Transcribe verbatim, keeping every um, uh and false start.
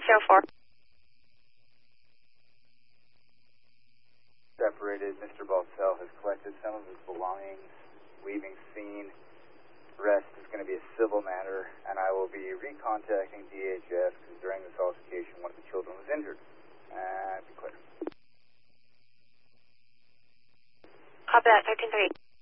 oh four. Separated. Mister Baltzell has collected some of his belongings, leaving scene. Rest is going to be a civil matter, and I will be recontacting D H S because during this altercation, one of the children was injured. And be clear. Copy that, thirteen three.